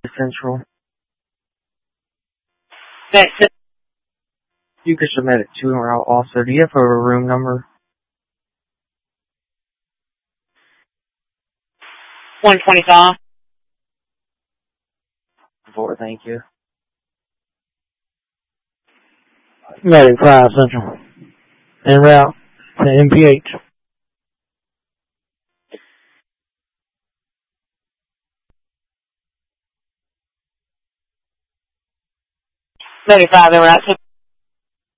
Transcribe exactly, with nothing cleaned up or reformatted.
Central. Thanks. You can submit it to her also. Do you have her room number? one twenty-five. Four, thank you. Medic five Central. En route to M P H. Medic five, en route to